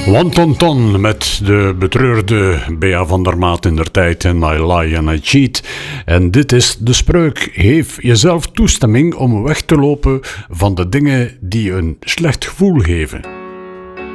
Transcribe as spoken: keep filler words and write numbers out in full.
One Ton Ton met de betreurde Bea van der Maat in der tijd en I Lie and I Cheat. En dit is de spreuk: geef jezelf toestemming om weg te lopen van de dingen die een slecht gevoel geven.